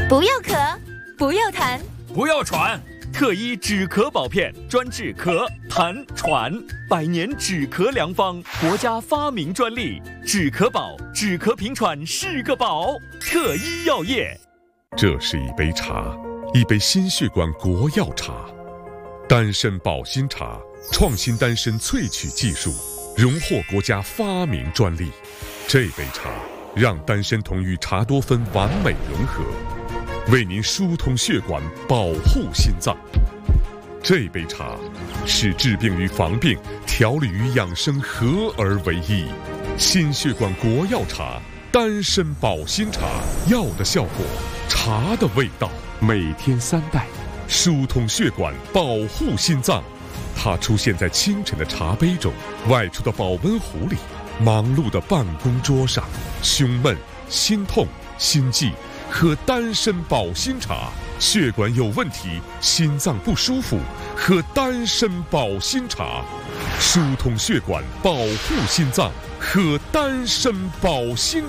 不要咳，不要痰， 不要喘。特医止咳宝片专治咳、痰、喘，100年止咳良方，国家发明专利。止咳宝，止咳平喘是个宝。特医药业。 这是一杯茶，一杯心血管国药茶，丹参保心茶，创新丹参萃取技术，荣获国家发明专利。这杯茶让丹参酮与茶多酚完美融合，为您疏通血管，保护心脏。这杯茶是治病与防病、调理与养生合而为一。心血管国药茶，丹参保心茶，药的效果，茶的味道，每天3袋，疏通血管，保护心脏。它出现在清晨的茶杯中，外出的保温壶里，忙碌的办公桌上。胸闷、心痛、心悸，喝丹参保心茶；血管有问题，心脏不舒服，喝丹参保心茶。疏通血管，保护心脏，喝丹参保心茶。